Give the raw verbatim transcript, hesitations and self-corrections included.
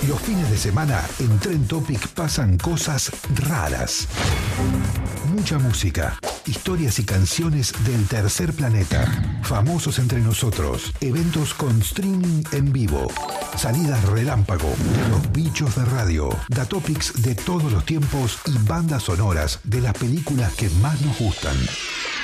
Los fines de semana en Trend Topic pasan cosas raras. Mucha música, historias y canciones del tercer planeta, famosos entre nosotros, eventos con streaming en vivo, salidas relámpago, los bichos de radio, datopics de todos los tiempos y bandas sonoras de las películas que más nos gustan.